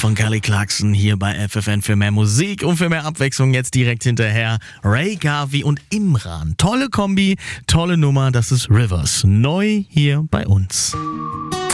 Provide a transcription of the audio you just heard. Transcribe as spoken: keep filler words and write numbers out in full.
von Kelly Clarkson hier bei F F N für mehr Musik und für mehr Abwechslung. Jetzt direkt hinterher Ray Garvey und Imran. Tolle Kombi, tolle Nummer, das ist Rivers. Neu hier bei uns.